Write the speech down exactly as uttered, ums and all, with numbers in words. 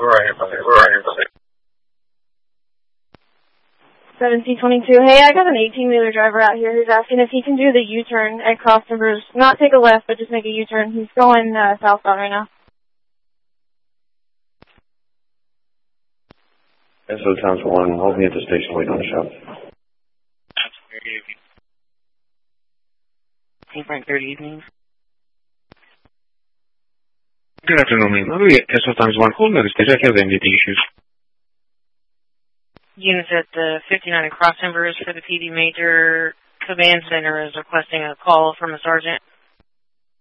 we're right here, buddy. We're right here, buddy. seventeen twenty-two. Hey, I got an eighteen-wheeler driver out here who's asking if he can do the U-turn at Cross Timbers. Not take a left, but just make a U-turn. He's going uh, southbound right now. S O times one, hold me at the station waiting on the shop. Hey, Frank, thirty evening. Good afternoon, ma'am. Louis, S O times one, hold me at the station. I have the M D T issues. Units at the fifty-nine and Cross Timbers for the P D Major Command Center is requesting a call from a sergeant.